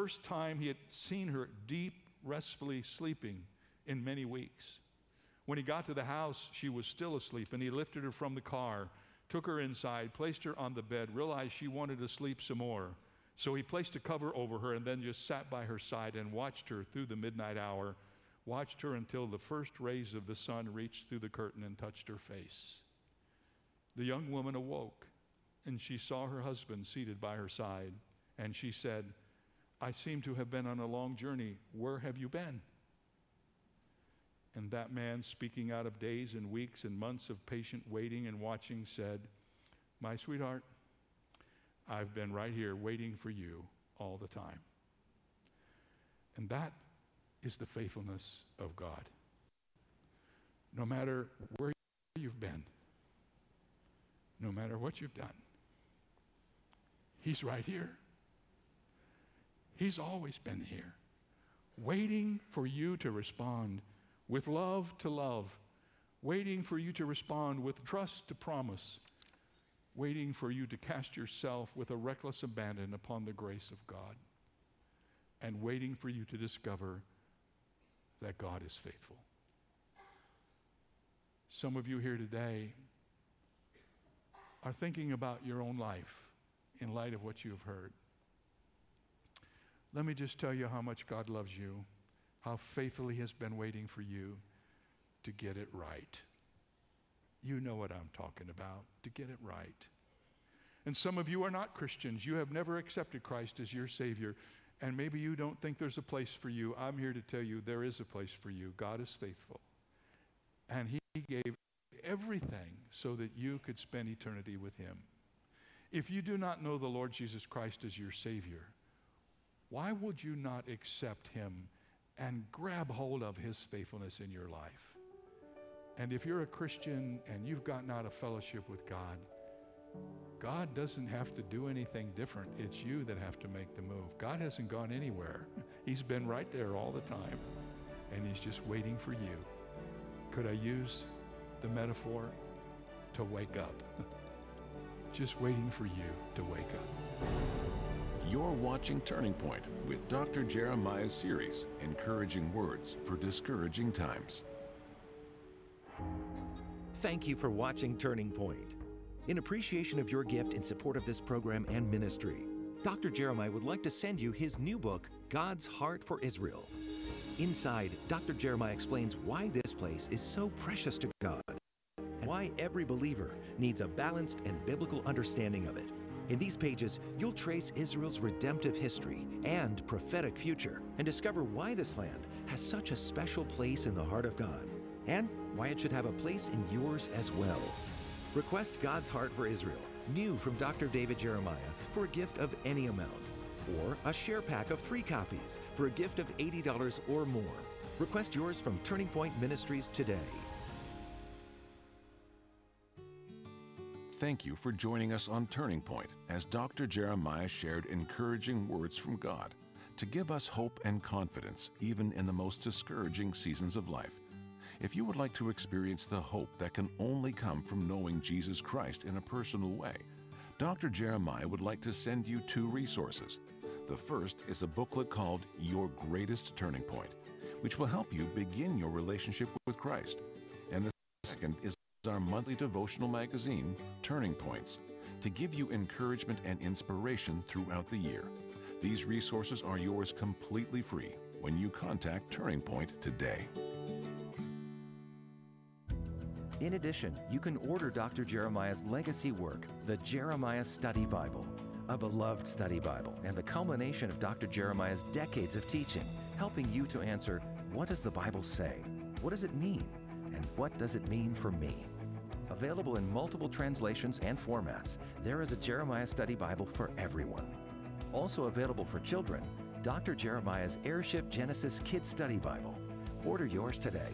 first time he had seen her deep, restfully sleeping in many weeks. When he got to the house, she was still asleep, and he lifted her from the car, took her inside, placed her on the bed, realized she wanted to sleep some more. So he placed a cover over her and then just sat by her side and watched her through the midnight hour, watched her until the first rays of the sun reached through the curtain and touched her face. The young woman awoke, and she saw her husband seated by her side, and she said, "I seem to have been on a long journey. Where have you been?" And that man, speaking out of days and weeks and months of patient waiting and watching, said, "My sweetheart, I've been right here waiting for you all the time." And that is the faithfulness of God. No matter where you've been, no matter what you've done, He's right here. He's always been here, waiting for you to respond with love to love, waiting for you to respond with trust to promise, waiting for you to cast yourself with a reckless abandon upon the grace of God, and waiting for you to discover that God is faithful. Some of you here today are thinking about your own life in light of what you've heard. Let me just tell you how much God loves you, how faithfully He has been waiting for you to get it right. You know what I'm talking about, to get it right. And some of you are not Christians. You have never accepted Christ as your Savior, and maybe you don't think there's a place for you. I'm here to tell you there is a place for you. God is faithful. And He gave everything so that you could spend eternity with Him. If you do not know the Lord Jesus Christ as your Savior, why would you not accept Him and grab hold of His faithfulness in your life? And if you're a Christian and you've gotten out of fellowship with God, God doesn't have to do anything different. It's you that have to make the move. God hasn't gone anywhere. He's been right there all the time, and He's just waiting for you. Could I use the metaphor to wake up? Just waiting for you to wake up. You're watching Turning Point with Dr. Jeremiah's series, Encouraging Words for Discouraging Times. Thank you for watching Turning Point. In appreciation of your gift in support of this program and ministry, Dr. Jeremiah would like to send you his new book, God's Heart for Israel. Inside, Dr. Jeremiah explains why this place is so precious to God and why every believer needs a balanced and biblical understanding of it. In these pages, you'll trace Israel's redemptive history and prophetic future and discover why this land has such a special place in the heart of God and why it should have a place in yours as well. Request God's Heart for Israel, new from Dr. David Jeremiah, for a gift of any amount, or a share pack of 3 copies for a gift of $80 or more. Request yours from Turning Point Ministries today. Thank you for joining us on Turning Point as Dr. Jeremiah shared encouraging words from God to give us hope and confidence even in the most discouraging seasons of life. If you would like to experience the hope that can only come from knowing Jesus Christ in a personal way, Dr. Jeremiah would like to send you 2 resources. The first is a booklet called Your Greatest Turning Point, which will help you begin your relationship with Christ. And the second is our monthly devotional magazine, Turning Points, to give you encouragement and inspiration throughout the year. These resources are yours completely free when you contact Turning Point today. In addition, you can order Dr. Jeremiah's legacy work, the Jeremiah Study Bible, a beloved study Bible and the culmination of Dr. Jeremiah's decades of teaching, helping you to answer, what does the Bible say? What does it mean? And what does it mean for me? Available in multiple translations and formats, there is a Jeremiah Study Bible for everyone. Also available for children, Dr. Jeremiah's Airship Genesis Kids Study Bible. Order yours today.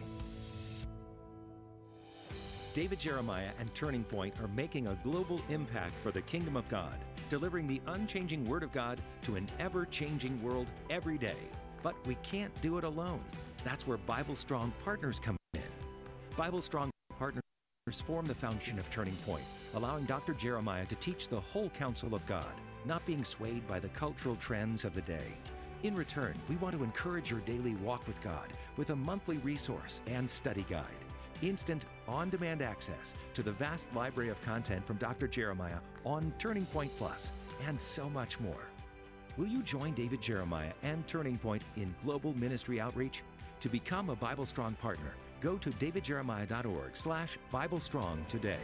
David Jeremiah and Turning Point are making a global impact for the kingdom of God, delivering the unchanging Word of God to an ever-changing world every day. But we can't do it alone. That's where Bible Strong Partners come in. Bible Strong Partners form the foundation of Turning Point, allowing Dr. Jeremiah to teach the whole counsel of God, not being swayed by the cultural trends of the day. In return, we want to encourage your daily walk with God with a monthly resource and study guide, instant, on-demand access to the vast library of content from Dr. Jeremiah on Turning Point Plus, and so much more. Will you join David Jeremiah and Turning Point in global ministry outreach? To become a Bible Strong partner, go to davidjeremiah.org/BibleStrong today.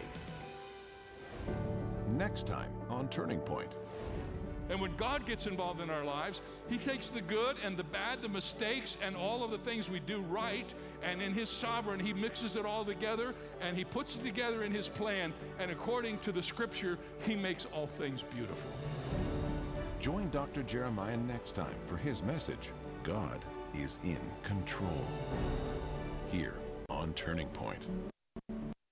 Next time on Turning Point. And when God gets involved in our lives, He takes the good and the bad, the mistakes, and all of the things we do right, and in His sovereign, He mixes it all together, and He puts it together in His plan, and according to the Scripture, He makes all things beautiful. Join Dr. Jeremiah next time for his message, God is in control, here on Turning Point.